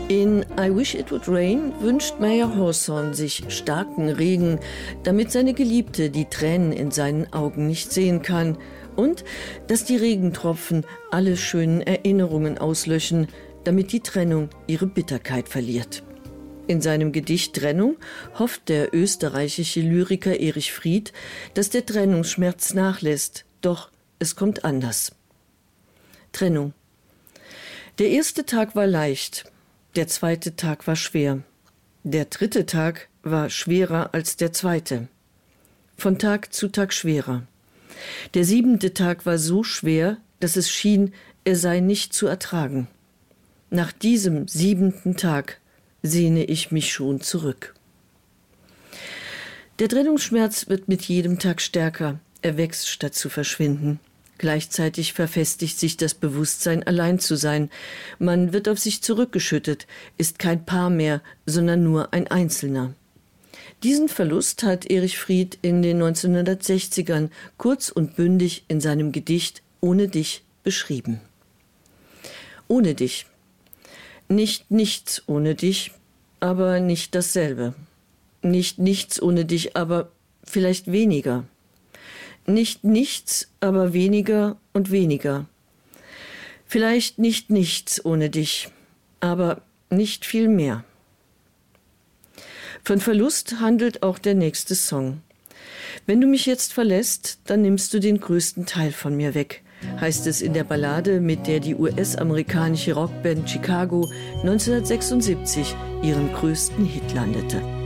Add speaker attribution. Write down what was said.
Speaker 1: In I Wish It Would Rain wünscht Mayer Hawthorne sich starken Regen, damit seine Geliebte die Tränen in seinen Augen nicht sehen kann und dass die Regentropfen alle schönen Erinnerungen auslöschen, damit die Trennung ihre Bitterkeit verliert. In seinem Gedicht Trennung hofft der österreichische Lyriker Erich Fried, dass der Trennungsschmerz nachlässt, doch es kommt anders. Trennung. Der erste Tag war leicht. Der zweite Tag war schwer. Der dritte Tag war schwerer als der zweite. Von Tag zu Tag schwerer. Der 7. Tag war so schwer, dass es schien, er sei nicht zu ertragen. Nach diesem 7. Tag sehne ich mich schon zurück. Der Trennungsschmerz wird mit jedem Tag stärker. Er wächst, statt zu verschwinden. Gleichzeitig verfestigt sich das Bewusstsein, allein zu sein. Man wird auf sich zurückgeschüttet, ist kein Paar mehr, sondern nur ein Einzelner. Diesen Verlust hat Erich Fried in den 1960ern kurz und bündig in seinem Gedicht Ohne dich beschrieben. Ohne dich. Nicht nichts ohne dich, aber nicht dasselbe. Nicht nichts ohne dich, aber vielleicht weniger. Nicht nichts, aber weniger und weniger. Vielleicht nicht nichts ohne dich, aber nicht viel mehr. Von Verlust handelt auch der nächste Song. Wenn du mich jetzt verlässt, dann nimmst du den größten Teil von mir weg, heißt es in der Ballade, mit der die US-amerikanische Rockband Chicago 1976 ihren größten Hit landete.